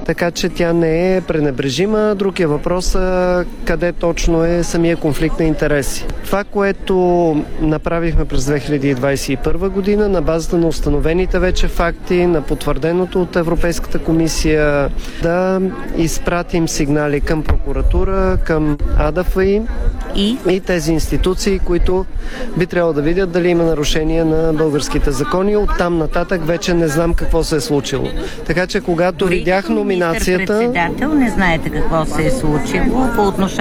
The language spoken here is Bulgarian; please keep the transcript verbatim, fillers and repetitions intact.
така че тя не е пренебрежима. Друг е въпрос къде точно е самия конфликт на интереси. Това, което направихме през две хиляди двадесет и първа година на базата на установените вече факти, на потвърденото от Европейската комисия, да изпратим сигнали към прокуратура, към АДФИ и, и тези институции, които би трябвало да видят дали има нарушение на българските закони. Оттам нататък вече не знам какво се е случило. Така че когато Дори видях номинацията... Министър-председател не знаете какво се е случило по отношение